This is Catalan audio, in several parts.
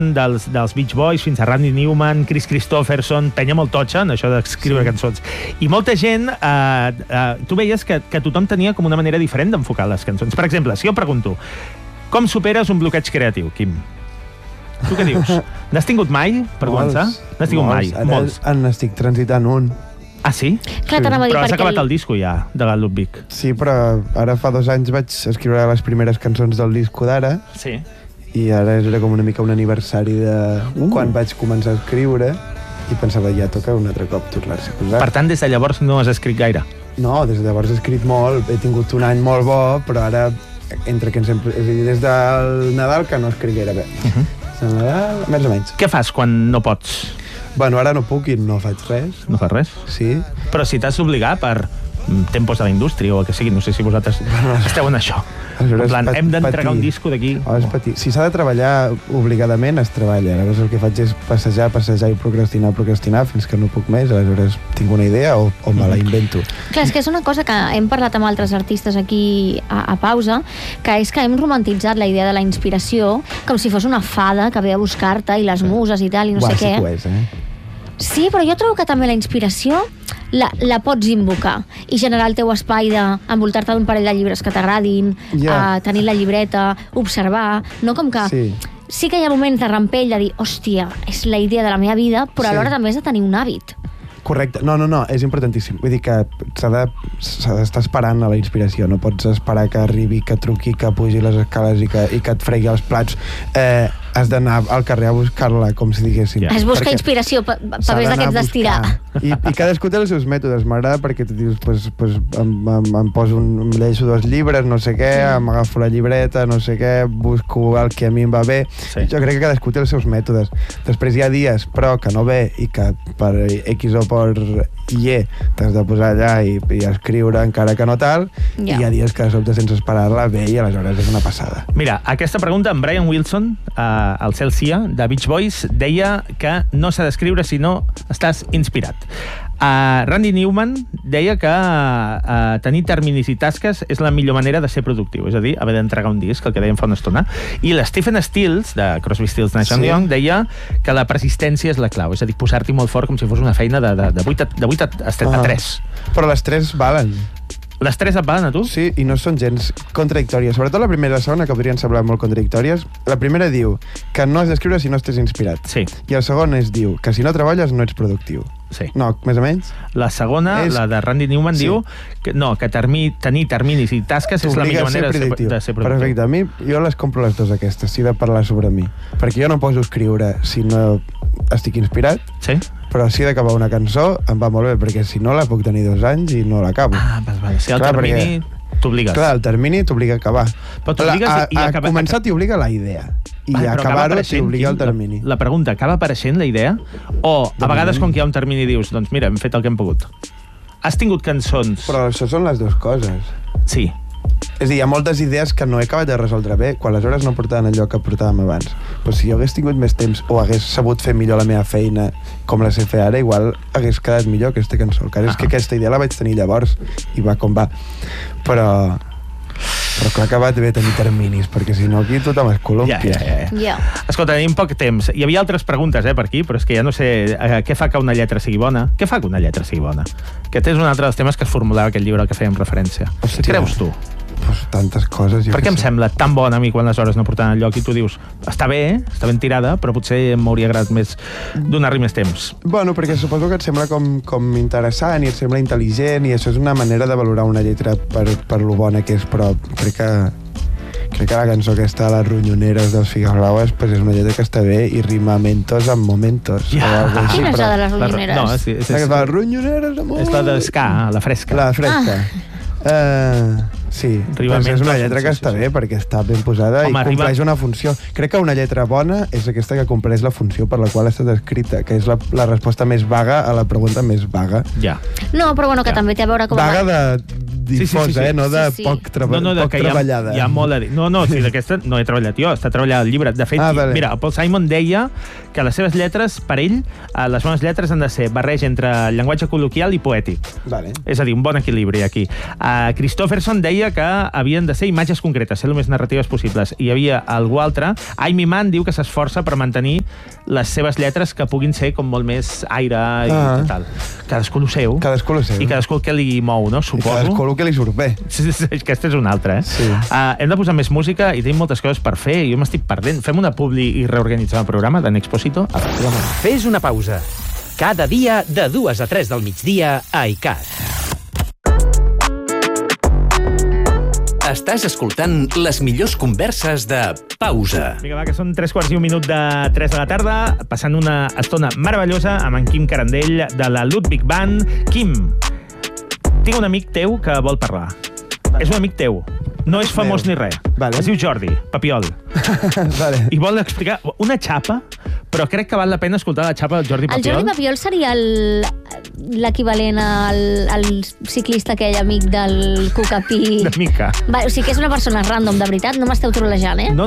dels Beach Boys fins a Randy Newman, Chris Christopherson, penya molt totxa en això d'escriure cançons. I molta gent, tu veies que tothom tenia com una manera diferent d'enfocar les cançons. Per exemple, si jo pregunto, com superes un bloqueig creatiu, Quim? Tu què dius? N'has tingut mai, per començar? N'has tingut mai? Molts. Ara n'estic transitant un. Ah, sí? Clar, t'anava a dir però has perquè acabat el disco ja, de la Ludwig. Sí, però ara fa 2 anys vaig escriure les primeres cançons del disco d'ara. Sí. I ara era com una mica un aniversari de quan vaig començar a escriure i pensava, ja toca un altre cop tornar-se a posar. Per tant, des de llavors no has escrit gaire? No, des de llavors he escrit molt, he tingut un any molt bo, però ara, entre que és a dir, des del Nadal que no escric gaire bé. Del Nadal, més o menys. Què fas quan no pots? Bueno, ara no puc i no faig res. No fas res? Sí. Però si t'has d'obligar per tempos de la indústria o el que sigui, no sé si vosaltres esteu en això. En plan, hem d'entregar un disco d'aquí. Si s'ha de treballar obligadament, es treballa. Aleshores el que faig és passejar i procrastinar fins que no puc més. Aleshores tinc una idea o me la invento. Clar, és que és una cosa que hem parlat amb altres artistes aquí a pausa, que és que hem romantitzat la idea de la inspiració com si fos una fada que ve a buscar-te i les muses i tal, i no sé què. Sí que ho és, Sí, però jo trobo que també la inspiració la pots invocar i generar el teu espai d'envoltar-te d'un parell de llibres que t'agradin, tenir la llibreta, observar, no com que... Sí que hi ha moments de rampell de dir, hòstia, és la idea de la meva vida, però alhora també has de tenir un hàbit. Correcte. No, és importantíssim. Vull dir que s'ha d'estar esperant a la inspiració. No pots esperar que arribi, que truqui, que pugi les escales i que et fregui els plats. Has d'anar al carrer a buscar-la, com si diguéssim. Es busca inspiració, papers d'aquests d'estirar. I cadascú té els seus mètodes. M'agrada perquè tu dius, em poso em llegeixo 2 llibres, no sé què, m'agafo la llibreta, no sé què, busco el que a mi em va bé. Jo crec que cadascú té els seus mètodes. Després hi ha dies, però, que no ve i que per X o per Y t'has de posar allà i escriure encara que no tal, i hi ha dies que de sobte sense esperar-la ve i aleshores és una passada. Mira, aquesta pregunta en Brian Wilson, el Celsia, de Beach Boys, deia que no s'ha d'escriure si no estàs inspirat. Randy Newman deia que tenir terminis i tasques és la millor manera de ser productiu, és a dir, haver d'entregar un disc, el que dèiem fa una estona. I l'Stephen Stills, de Crosby, Stills, Nash & Young, deia que la persistència és la clau, és a dir, posar-t'hi molt fort com si fos una feina de 8 a 3. Però les 3 valen. Les 3 et valen a tu? Sí, i no són gens contradictòries. Sobretot la primera i la segona, que podrien semblar molt contradictòries. La primera diu que no has d'escriure si no estàs inspirat. Sí. I el segon diu que si no treballes no ets productiu. Sí. No, més o menys. La segona, la de Randy Newman, diu que tenir terminis i tasques és la millor manera de ser productiu. Perfecte. A mi, jo les compro les dues aquestes, si he de parlar sobre mi. Perquè jo no poso a escriure si no estic inspirat. Sí. Però si he d'acabar una cançó em va molt bé, perquè si no la puc tenir 2 anys i no l'acabo. Si el termini t'obligues. Clar, el termini t'obliga a acabar. Però t'obligues a començar t'hi obliga la idea. I a acabar-ho t'hi obliga el termini. La pregunta, acaba apareixent la idea? O a vegades quan hi ha un termini dius, doncs mira, hem fet el que hem pogut. Has tingut cançons... Però això són les dues coses. Sí. És a dir, hi ha moltes idees que no he acabat de resoldre bé, quan aleshores no portaven el lloc que portàvem abans. Però si jo hagués tingut més temps o hagués sabut fer millor la meva feina com la sé fer ara, igual hagués quedat millor aquesta cançó. El cas és que aquesta idea la vaig tenir llavors i va com va. Però clar que va bé tenir terminis, perquè si no aquí tothom es columpia. Escolta, tenim poc temps. Hi havia altres preguntes per aquí, però és que ja no sé què fa que una lletra sigui bona. Què fa que una lletra sigui bona? Aquest és un altre dels temes que es formulava aquest llibre al que fèiem referència. Què creus tu? Pues tantes coses. Per què em sembla tan bona a mi quan les hores no portaven enlloc i tu dius, està ben tirada, però potser m'hauria agradat més donar-li més temps? Bueno, perquè suposo que et sembla com interessant i et sembla intel·ligent i això és una manera de valorar una lletra per lo bona que és, però crec que la cançó aquesta de les ronyoneres dels Figueroles pues és una lletra que està bé i rima mentos amb momentos. Quina és la de les ronyoneres? No, és la ronyoneres amb momentos. És la d'esca, la fresca. La fresca. Sí, doncs és una lletra que està bé perquè està ben posada i compleix una funció. Crec que una lletra bona és aquesta que compleix la funció per la qual ha estat escrita, que és la resposta més vaga a la pregunta més vaga. No, però bueno, que també té a veure com... Vaga de difosa, no de poc treballada. Hi ha molt a dir. No, d'aquesta no he treballat jo, està treballat el llibre. De fet, mira, el Paul Simon deia que les seves lletres, per ell, les bones lletres han de ser barreja entre llenguatge col·loquial i poètic. És a dir, un bon equilibri aquí. Christopherson deia que havien de ser imatges concretes, ser el més narratives possibles. I hi havia algú altre. Amy Mann diu que s'esforça per mantenir les seves lletres que puguin ser com molt més aire i tal. Cadascú el seu. I cadascú el que li mou, no? Suposo. I cadascú el que li surt bé. Aquesta és una altra, Hem de posar més música i tenim moltes coses per fer i jo m'estic perdent. Fem una publi i reorganitzem el programa d'en Exposito. Fes una pausa. Cada dia de 2 a 3 del migdia a ICAT. Estàs escoltant les millors converses de Pausa. Vinga, va, que són 3:15 de 3 de la tarda, passant una estona meravellosa amb en Quim Carandell de la Ludwig Band. Quim, tinc un amic teu que vol parlar. És un amic teu. No és famós ni res. Es diu Jordi Papiol. I vol explicar una xapa, però crec que val la pena escoltar la xapa del Jordi Papiol. El Jordi Papiol seria l'equivalent al ciclista aquell amic del Cucapí. De Mica. O sigui que és una persona random, de veritat, no m'esteu trolejant, No.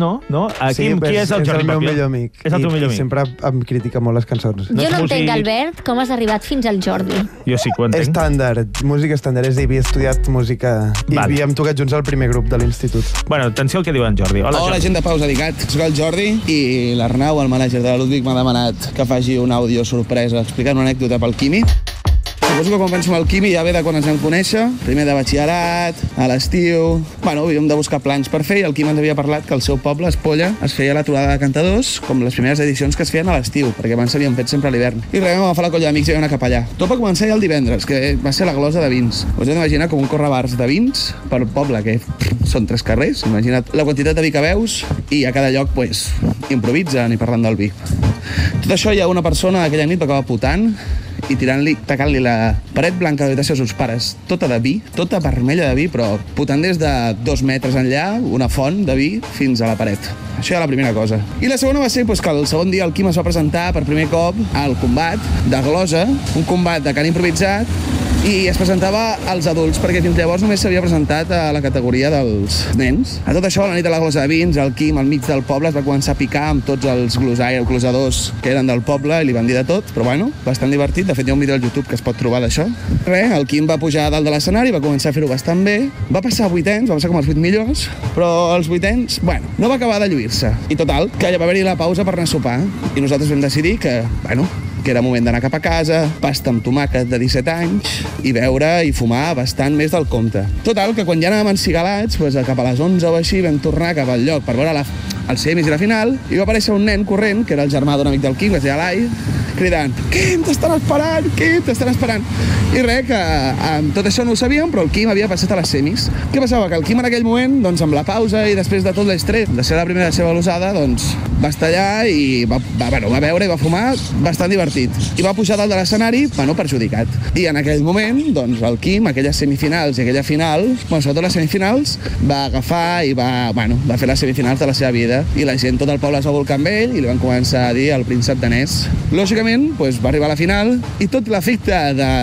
Quim, qui és el Jordi Papiol? És el meu millor amic. És el teu millor amic. I sempre em critica molt les cançons. Jo no entenc, Albert, com has arribat fins al Jordi. Jo sí que ho entenc. Estàndard, música estàndard. És a dir, havia estudiat música i havíem tocat junts al primer grup de l'institut. Bueno, atenció al que diu en Jordi. Hola, gent de Pausa d'ICAT. Soc el Jordi i l'Arnau, el mànager de la Ludwig, m'ha demanat que faci un àudio sorpresa explicant una anècdota pel Quimi. Suposo que quan penso en el Quimi ja ve de quan ens vam conèixer, primer de batxillerat, a l'estiu. Bueno, havíem de buscar plans per fer i el Quim ens havia parlat que al seu poble, Espolla, es feia la trobada de cantadors, com les primeres edicions que es feien a l'estiu, perquè abans s'havien fet sempre a l'hivern. I res, vam agafar la colla d'amics i vam anar cap allà. Tot va començar ja el divendres, que va ser la glosa de vins. Us heu d'imaginar com un correbars de vins per poble, que són 3 carrers. Imagina't la quantitat de vi que veus i a cada lloc, pues, improvisen i parlant del vi. Tot això, ja una persona aquella nit va acabar putant i tacant-li la paret blanca de l'habitació als seus pares, tota de vi, tota vermella de vi, però putant des de 2 metres enllà, una font de vi, fins a la paret. Això era la primera cosa. I la segona va ser que el segon dia el Quim es va presentar per primer cop al combat de glosa, un combat de cant improvisat, i es presentava als adults, perquè fins llavors només s'havia presentat a la categoria dels nens. A tot això, a la nit de la glosa de vins, el Quim, al mig del poble, es va començar a picar amb tots els glosadors que eren del poble i li van dir de tot, però bueno, bastant divertit. De fet, hi ha un vídeo al YouTube que es pot trobar d'això. Res, el Quim va pujar a dalt de l'escenari, va començar a fer-ho bastant bé, va passar a 8ens, va passar com els 8 millors, però els 8ens, bueno, no va acabar de lluir-se. I total, que ja va haver-hi la pausa per anar a sopar, i nosaltres vam decidir que, bueno, que era moment d'anar cap a casa, pasta amb tomàquet de 17 anys, i beure i fumar bastant més del compte. Total, que quan ja anàvem encigalats, cap a les 11 o així, vam tornar cap al lloc per veure el semis i la final, i va aparèixer un nen corrent, que era el germà d'un amic del Quim, que es deia Elai, cridant, Quim, t'estan esperant, Quim, t'estan esperant. I res, que amb tot això no ho sabíem, però el Quim havia passat a les semis. Què passava? Que el Quim en aquell moment, doncs amb la pausa i després de tot l'estrès, de ser la primera de la seva glosada, doncs va estar allà i va beure i va fumar bastant divertit. I va pujar dalt de l'escenari, bueno, perjudicat. I en aquell moment, doncs el Quim, aquelles semifinals i aquella final, bueno, sobretot les semifinals, va agafar i va fer les semifinals de la seva vida. I la gent, tot el poble es va volcar amb ell i li van començar a dir el príncep danès. Lògicament, va arribar a la final i tot l'efecte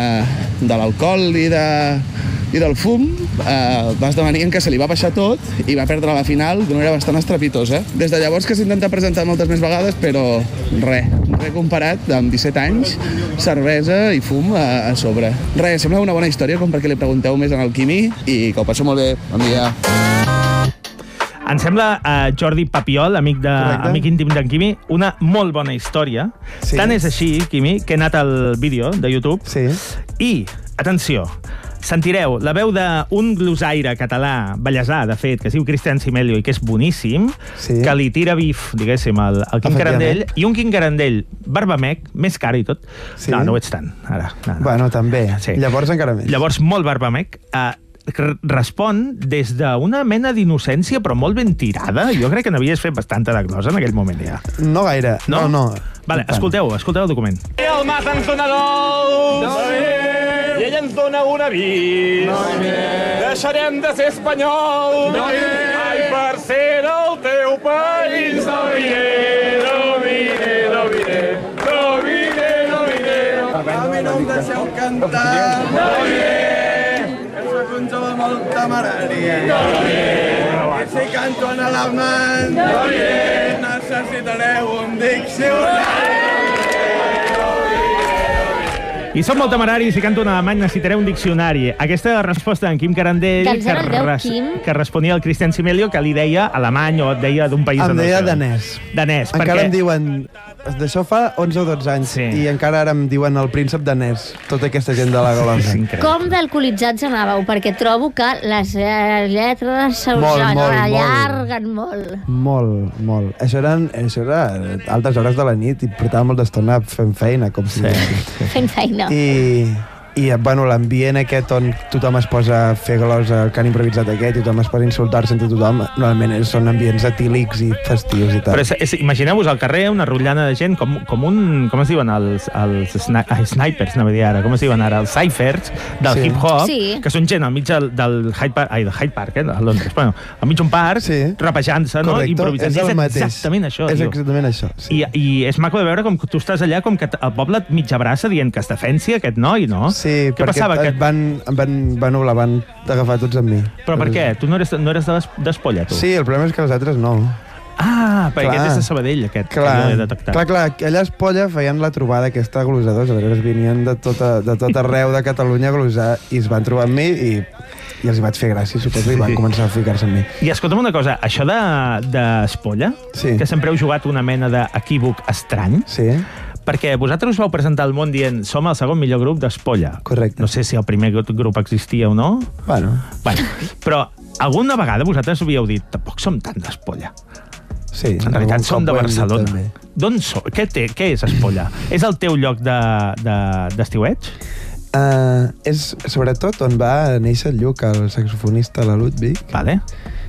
de l'alcohol i del fum va esdevenir en que se li va baixar tot i va perdre la final d'una manera bastant estrepitosa. Des de llavors que s'intenta presentar moltes més vegades, però res comparat amb 17 anys, cervesa i fum a sobre. Res, sembla una bona història com perquè li pregunteu més en el Quimi i que ho passo molt bé. Bon dia. Em sembla, Jordi Papiol, amic íntim d'en Quimi, una molt bona història. Sí. Tant és així, Quimi, que he anat al vídeo de YouTube. Sí. I, atenció, sentireu la veu d'un glosaire català, ballesà, de fet, que es diu Cristian Simelio i que és boníssim, que li tira bif, diguéssim, al Quim Carandell, i un Quim Carandell barbamec, més cara i tot. Sí. No ho ets tant, ara. No. Bueno, també. Sí. Llavors encara més. Llavors, molt barbamec. Respon des d'una mena d'innocència, però molt ben tirada. Jo crec que n'havies fet bastanta de glosa en aquell moment, ja. No gaire. No. Vale, escolteu el document. El mas ens dona dolç, i ell ens dona un avís. Deixarem de ser espanyols, ai, per ser el teu país. No vine. A mi no em deixeu cantar. No vine. m'agradaria. I si canto en alemany, necessitareu un diccionari. I som molt temeraris i canto en alemany, necessitaré un diccionari. Aquesta és la resposta d'en Quim Carandell, Del 0 al 10, Quim. que responia al Cristian Simelio, que li deia alemany o et deia d'un país... Em deia nostre. danès. Danès, Encara perquè... em diuen... D'això fa 11 o 12 anys. Sí. I encara ara em diuen el príncep danès. Tota aquesta gent de la És Golonga. increïble. Com d'alcoholitzats anàveu? Perquè trobo que les lletres Molt, allarguen molt. Molt, molt. Això era altes hores de la nit i portava molta estona fent feina, com si... Fent feina. I bueno, l'ambient aquest on tothom es posa a fer glosa el que han improvisat aquest i tothom es posa a insultar-se entre tothom, normalment són ambients etílics i festius i tal. Però imagineu-vos al carrer una rotllana de gent com es diuen els snipers, anava a dir ara, com es diuen ara, els cyphers del hip-hop, que són gent al mig del Hyde Park, a Londres, bueno, al mig d'un parc, rapejant-se, no? Improvisant. És exactament això. És exactament això, sí. I és maco de veure com tu estàs allà, com que el poble et mig abraça dient que es defensi aquest noi, no? Sí, perquè van agafar tots amb mi. Però per què? Tu no eres d'Espolla, tu? Sí, el problema és que els altres no. Ah, perquè aquest és de Sabadell, aquest, que jo he detectat. Clar, allà a Espolla feien la trobada aquesta glosadora, venien de tot arreu de Catalunya a glosar i es van trobar amb mi i els hi vaig fer gràcia, suposo, i van començar a ficar-se amb mi. I escolta'm una cosa, això d'Espolla, que sempre heu jugat una mena d'equívoc estrany, perquè vosaltres us vau presentar al món dient som el segon millor grup d'Espolla. Correcte. No sé si el primer grup existia o no. Bueno. Però alguna vegada vosaltres havíeu dit tampoc som tant d'Espolla. Sí. En realitat som de Barcelona. D'on som? Què és Espolla? És el teu lloc d'estiueig? És sobretot on va néixer el Lluc, el saxofonista, la Ludwig. Vale.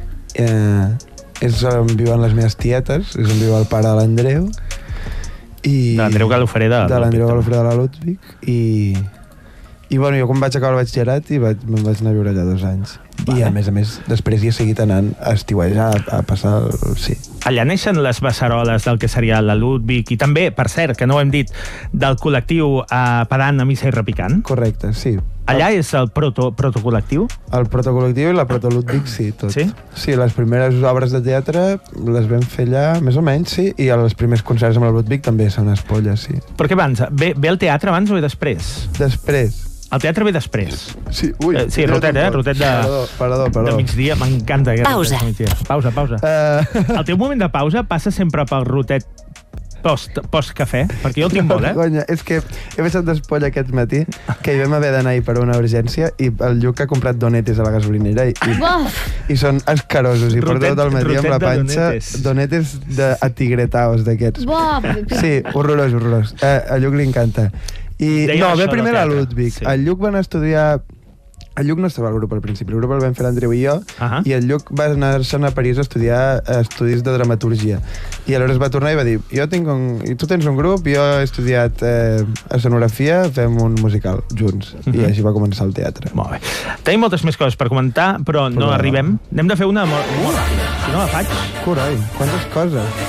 És on viuen les meves tietes, és on viu el pare de l'Andreu. De l'Andreu Galofré de la Ludwig. I bueno, jo quan vaig acabar el batxillerat me'n vaig anar a viure allà 2 anys. I a més, després hi he seguit anant a estiuejar, a passar... Sí. Allà neixen les beceroles del que seria la Ludwig i també, per cert, que no ho hem dit, del col·lectiu Pedant, a Missa i Repicant. Correcte, sí. Allà és el protocol·lectiu? El protocol·lectiu i la protoludwig, sí, tot. Sí? Sí, les primeres obres de teatre les vam fer allà, més o menys, sí, i els primers concerts amb la Ludwig també són Espolla, sí. Però què abans? Ve el teatre abans o ve després? Després. El teatre ve després. Sí, ui. Sí, rotet, rotet Perdó. de migdia. M'encanta. Pausa. Pausa. El teu moment de pausa passa sempre pel rotet post-cafè? Perquè jo el tinc molt, Conya, és que he passat d'Espolla aquest matí, que hi vam haver d'anar-hi per una urgència, i el Lluc ha comprat donetes a la gasolinera i són escarosos, i porto tot el matí amb la panxa donetes atigretaos d'aquests. Sí, horrorós. A Lluc li encanta. No, ve primer la Ludwig. El Lluc van estudiar... El Lluc no estava al grup al principi, el grup el vam fer l'Andreu i jo, i el Lluc va anar-se'n a París a estudiar estudis de dramaturgia. I aleshores va tornar i va dir, tu tens un grup, jo he estudiat escenografia, fem un musical junts. I així va començar el teatre. Molt bé. Tenim moltes més coses per comentar, però no arribem. Anem de fer una molt ràpida. Si no la faig... Carai, quantes coses.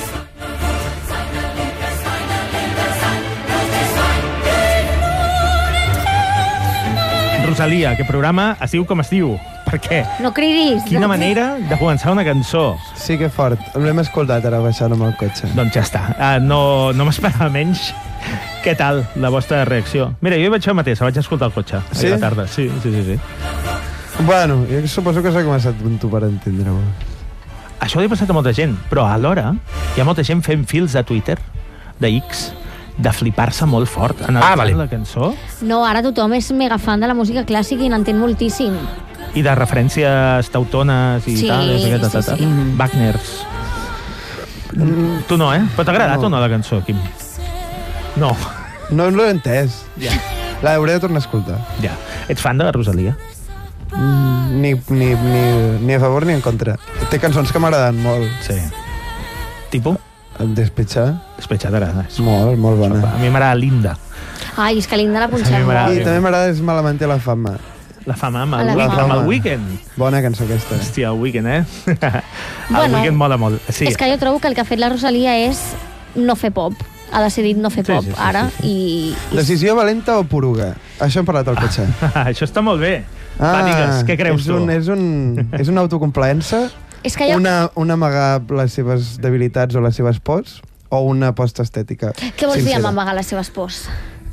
Rosalia, aquest programa es diu com es diu. Per què? No cridis. Quina manera de començar una cançó. Sí que fort. L'hem escoltat ara baixant amb el cotxe. Doncs ja està. No m'esperava menys. Què tal la vostra reacció? Mira, jo hi vaig fer el mateix, vaig escoltar el cotxe. Sí? Ahir a la tarda. Sí. Bueno, jo suposo que s'ha començat amb tu per entendre-ho. Això li ha passat a molta gent, però alhora hi ha molta gent fent fils de Twitter, de X, de flipar-se molt fort en la cançó. No, ara tothom és mega fan de la música clàssica i n'entén moltíssim. I de referències teutones i tal. Sí. Wagners. Tu no, Però t'ha agradat o no la cançó, Quim? No. No l'he entès. Ja. L'hauré de tornar a escoltar. Ja. Ets fan de la Rosalia? Ni a favor ni en contra. Té cançons que m'agraden molt. Sí. Tipo? Despechar. Despechar t'agrada. Molt bona. A mi m'agrada Linda. Ai, és que Linda la punxem molt. I també m'agrada És malament la fama. La fama amb el Weekend. Bona cançó aquesta. Hòstia, el Weekend, El Weekend mola molt. Sí. És que jo trobo que el que ha fet la Rosalia és no fer pop. Ha decidit no fer pop, ara. I... Decisió valenta o poruga? Això hem parlat al cotxe. Això està molt bé. Va, digues, què creus tu? És una autocomplaença? És que Una amagar les seves debilitats o les seves pors? O una aposta estètica? Què vols dir amb amagar les seves pors?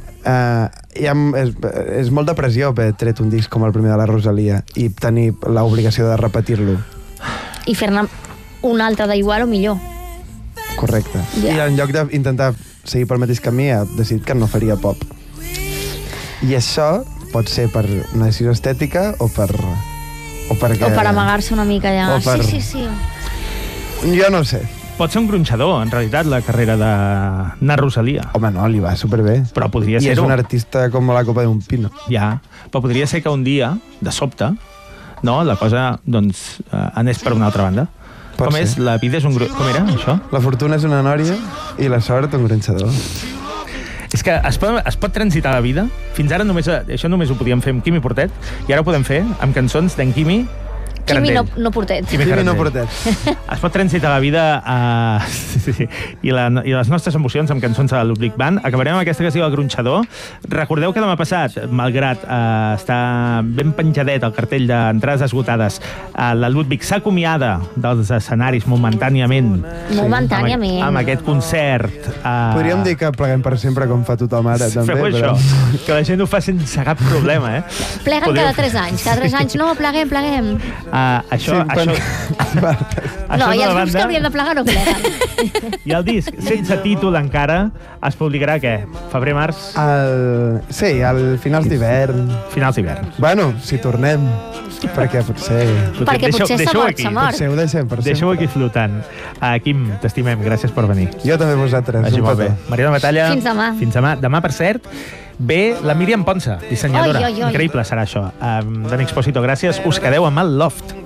És molt de pressió haver tret un disc com el primer de la Rosalia i tenir l'obligació de repetir-lo. I fer-ne un altre d'igual o millor. Correcte. I en lloc d'intentar seguir pel mateix camí ha decidit que no faria pop. I això pot ser per una decisió estètica o per amagar-se una mica ja. Sí. Jo no ho sé. Pot ser un gronxador, en realitat, la carrera de Rosalia. Home, no, li va superbé. Però podria ser-ho. I és un artista com la copa d'un pino. Ja, però podria ser que un dia, de sobte, no, la cosa, doncs, anés per una altra banda. Pot Com ser. és? La vida és un... Com era, això? La fortuna és una nòria i la sort un gronxador. És que es pot transitar la vida. Fins ara això només ho podíem fer amb Quimi Portet i ara ho podem fer amb cançons d'en Quimi Quimi no Portet. Quimi no Portet. Es pot transitar la vida i les nostres emocions amb cançons de l'Oblic Band. Acabarem amb aquesta que es diu El Gronxador. Recordeu que demà passat, malgrat estar ben penjadet el cartell d'entrades esgotades, la Ludwig s'acomiada dels escenaris momentàniament. Momentàniament. Amb aquest concert. Podríem dir que pleguem per sempre com fa tothom ara, també. Feu això, que la gent ho fa sense cap problema, Pleguen cada 3 anys. Cada 3 anys, no, pleguem. Això no, i els grups que haurien de plegar no pleguen. I el disc, sense títol encara, es publicarà, què? Febrer-març? Sí, al finals d'hivern. Finals d'hivern. Bueno, si tornem, perquè potser... Perquè potser s'ha mort. Potser ho deixem per sempre. Deixeu aquí flotant. Quim, t'estimem, gràcies per venir. Jo també vosaltres. Vagi molt bé. Mariona Batalla. Fins demà. Fins demà. Demà, per cert, ve la Míriam Ponsa, dissenyadora. Increïble serà això. Dani Expósito, gràcies. Us quedeu amb el Loft.